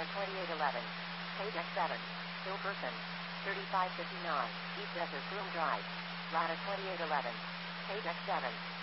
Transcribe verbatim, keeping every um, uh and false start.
Rada twenty-eight eleven. Page X seven. Hill Person. thirty-five fifty-nine. East Desert Broom Drive. Rada twenty-eight eleven. Page X seven.